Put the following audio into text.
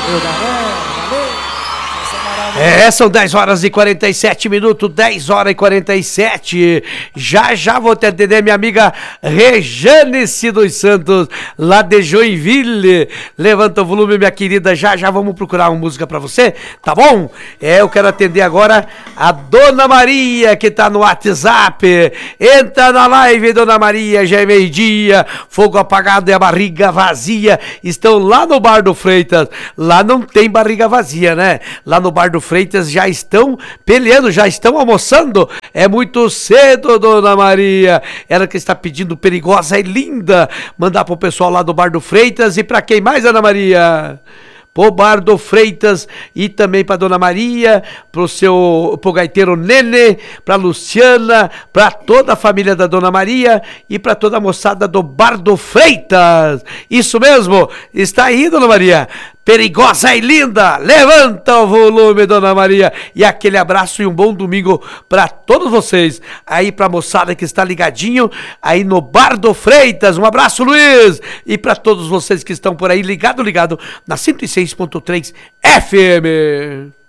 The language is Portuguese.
São 10 horas e 47 minutos, 10 horas e 47. Já vou te atender minha amiga Rejane dos Santos, lá de Joinville. Levanta o volume, minha querida, já vamos procurar uma música pra você, tá bom? Eu quero atender agora a Dona Maria, que tá no WhatsApp. Entra na live, Dona Maria, já é meio-dia, fogo apagado e a barriga vazia. Estão lá no Bar do Freitas. Lá não tem barriga vazia, né? Lá no Bar do Freitas já estão peleando, já estão almoçando. É muito cedo, Dona Maria. Ela que está pedindo Perigosa e Linda. Mandar pro pessoal lá do Bar do Freitas. E pra quem mais, Ana Maria? Pro Bar do Freitas e também pra Dona Maria, pro gaiteiro Nene, pra Luciana, pra toda a família da Dona Maria e pra toda a moçada do Bar do Freitas. Isso mesmo, está aí, Dona Maria. Perigosa e Linda, levanta o volume, Dona Maria, e aquele abraço e um bom domingo para todos vocês, aí pra moçada que está ligadinho, aí no Bar do Freitas, um abraço, Luiz, e para todos vocês que estão por aí, ligado, na 106.3 FM.